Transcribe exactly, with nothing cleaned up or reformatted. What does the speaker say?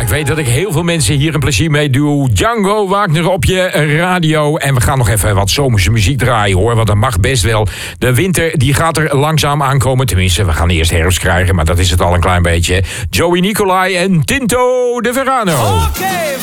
ik weet dat ik heel veel mensen hier een plezier mee doe. Django Wagner op je radio. En we gaan nog even wat zomerse muziek draaien, hoor. Want dat mag best wel. De winter die gaat er langzaam aankomen. Tenminste, we gaan eerst herfst krijgen, maar dat is het al een klein beetje. Joey Nicolai en Tinto de Verano. Okay.